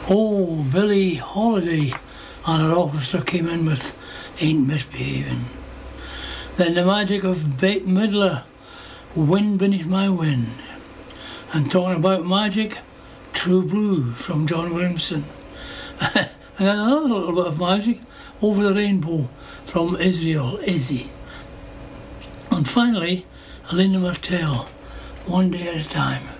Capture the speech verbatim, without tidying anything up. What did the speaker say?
Oh, Billie Holiday and her orchestra came in with Ain't Misbehaving. Then the magic of Bette Midler, Wind Beneath My Wing. And talking about magic, True Blue from John Williamson. And then another little bit of magic, Over the Rainbow from Israel, Izzy. And finally, Linda Martell, One Day at a Time.